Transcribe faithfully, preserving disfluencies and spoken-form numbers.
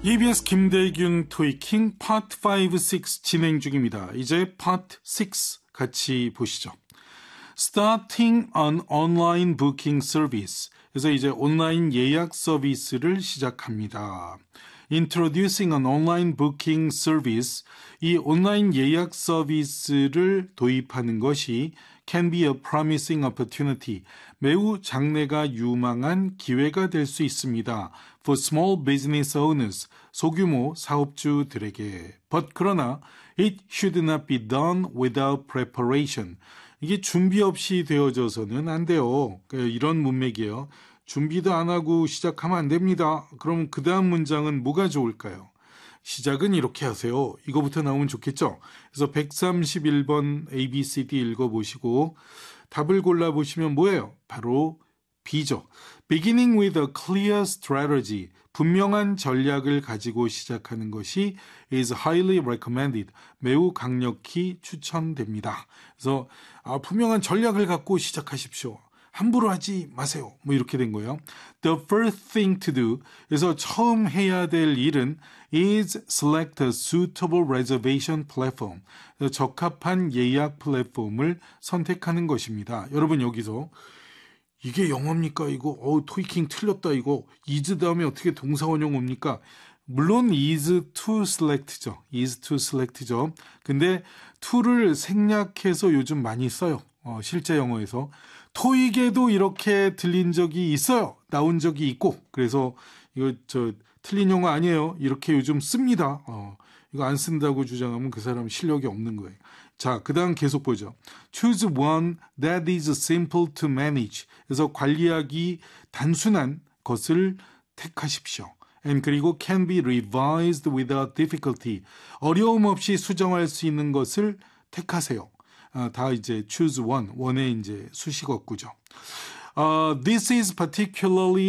이비에스 김대균 토익킹 파트 오, 육 진행 중입니다. 이제 파트 육 같이 보시죠. Starting an online booking service. 그래서 이제 온라인 예약 서비스를 시작합니다. Introducing an online booking service. 이 온라인 예약 서비스를 도입하는 것이 can be a promising opportunity. 매우 장래가 유망한 기회가 될 수 있습니다. For small business owners. 소규모 사업주들에게. But 그러나 it should not be done without preparation. 이게 준비 없이 되어져서는 안 돼요. 이런 문맥이에요. 준비도 안 하고 시작하면 안 됩니다. 그럼 그 다음 문장은 뭐가 좋을까요? 시작은 이렇게 하세요. 이거부터 나오면 좋겠죠? 그래서 백삼십일 번 A, B, C, D 읽어보시고 답을 골라보시면 뭐예요? 바로 B죠. Beginning with a clear strategy. 분명한 전략을 가지고 시작하는 것이 is highly recommended. 매우 강력히 추천됩니다. 그래서 아, 분명한 전략을 갖고 시작하십시오. 함부로 하지 마세요. 뭐 이렇게 된 거예요. The first thing to do. 그래서 처음 해야 될 일은 is select a suitable reservation platform. 적합한 예약 플랫폼을 선택하는 것입니다. 여러분 여기서 이게 영어입니까? 이거 어 토익킹 틀렸다 이거. is 다음에 어떻게 동사원형 옵니까? 물론 is to select죠. is to select죠. 근데 to를 생략해서 요즘 많이 써요. 어, 실제 영어에서. 토익에도 이렇게 들린 적이 있어요. 나온 적이 있고. 그래서 이거 저 틀린 영어 아니에요. 이렇게 요즘 씁니다. 어, 이거 안 쓴다고 주장하면 그 사람 실력이 없는 거예요. 자, 그 다음 계속 보죠. Choose one that is simple to manage. 그래서 관리하기 단순한 것을 택하십시오. And 그리고 can be revised without difficulty. 어려움 없이 수정할 수 있는 것을 택하세요. 아, 다 이제 choose one, one의 이제 수식어구죠. Uh, this is particularly